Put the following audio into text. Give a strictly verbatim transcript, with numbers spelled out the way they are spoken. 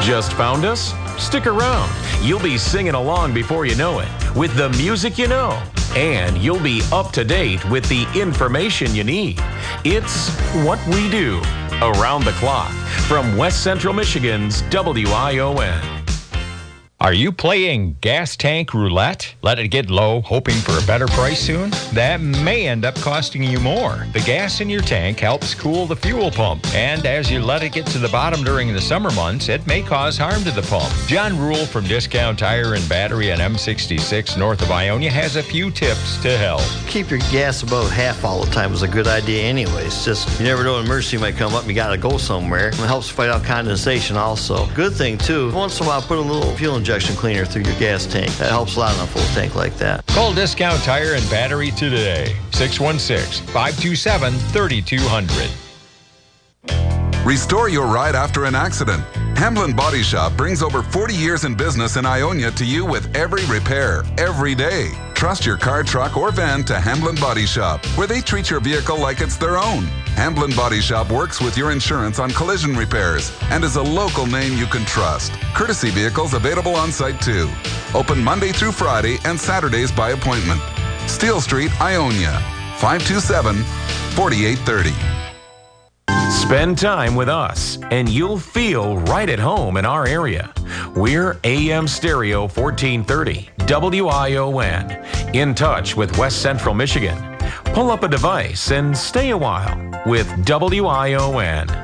Just found us? Stick around. You'll be singing along before you know it with the music you know. And you'll be up to date with the information you need. It's what we do around the clock from West Central Michigan's W I O N. Are you playing gas tank roulette? Let it get low, hoping for a better price soon? That may end up costing you more. The gas in your tank helps cool the fuel pump, and as you let it get to the bottom during the summer months, it may cause harm to the pump. John Rule from Discount Tire and Battery on M sixty-six north of Ionia has a few tips to help. Keep your gas above half all the time is a good idea anyways. Just, you never know an emergency might come up and you got to go somewhere. It helps fight out condensation also. Good thing too, once in a while put a little fuel injection cleaner through your gas tank. That helps a lot on a full tank like that. Call Discount Tire and Battery today. six one six, five two seven, three two zero zero. Restore your ride after an accident. Hamblin Body Shop brings over forty years in business in Ionia to you with every repair, every day. Trust your car, truck, or van to Hamblin Body Shop, where they treat your vehicle like it's their own. Hamblin Body Shop works with your insurance on collision repairs and is a local name you can trust. Courtesy vehicles available on site too. Open Monday through Friday and Saturdays by appointment. Steel Street, Ionia, five two seven, four eight three zero. Spend time with us, and you'll feel right at home in our area. We're A M Stereo fourteen thirty, W I O N, in touch with West Central Michigan. Pull up a device and stay a while with W I O N.